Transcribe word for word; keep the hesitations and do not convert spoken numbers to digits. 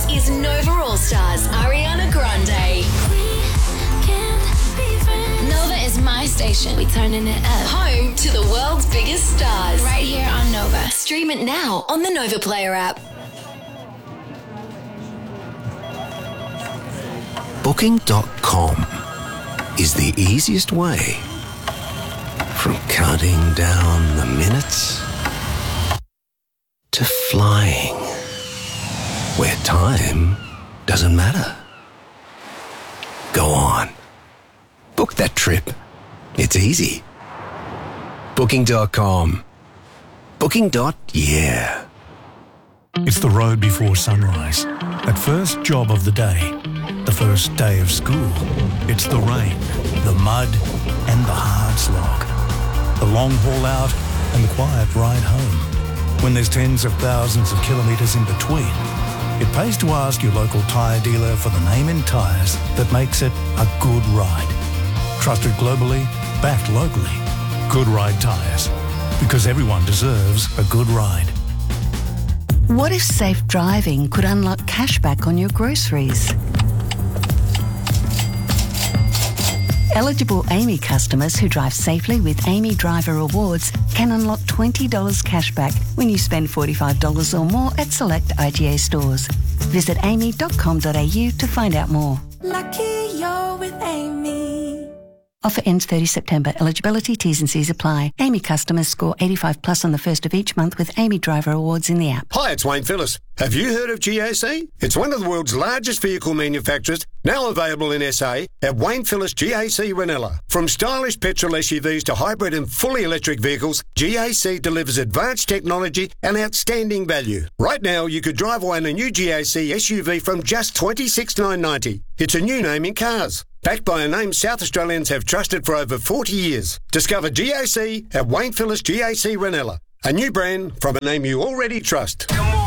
is Nova All Stars Ariana Grande. Nova is my station. We turning it up. Home to the world's biggest stars. Right here on Nova. Stream it now on the Nova Player app. Booking dot com is the easiest way from counting down the minutes to flying where time doesn't matter. Go on. Book that trip. It's easy. Booking dot com. Booking. Yeah. It's the road before sunrise. That first job of the day. The first day of school. It's the rain, the mud, and the hard slog. The long haul out and the quiet ride home. When there's tens of thousands of kilometres in between, it pays to ask your local tyre dealer for the name in tyres that makes it a good ride. Trusted globally, backed locally. Good Ride Tyres. Because everyone deserves a good ride. What if safe driving could unlock cashback on your groceries? Eligible Amy customers who drive safely with Amy Driver Rewards can unlock twenty dollars cashback when you spend forty-five dollars or more at select I G A stores. Visit amy dot com dot a u to find out more. Lucky you're with Amy. Offer ends thirtieth September. Eligibility, T's and C's apply. Amy customers score eighty-five plus on the first of each month with Amy Driver Awards in the app. Hi, it's Wayne Phillips. Have you heard of G A C? It's one of the world's largest vehicle manufacturers, now available in S A at Wayne Phillips G A C Ranella. From stylish petrol S U Vs to hybrid and fully electric vehicles, G A C delivers advanced technology and outstanding value. Right now, you could drive away in a new G A C S U V from just twenty-six thousand nine hundred ninety dollars. It's a new name in cars. Backed by a name South Australians have trusted for over forty years. Discover G A C at Wayne Phillips G A C Ranella. A new brand from a name you already trust.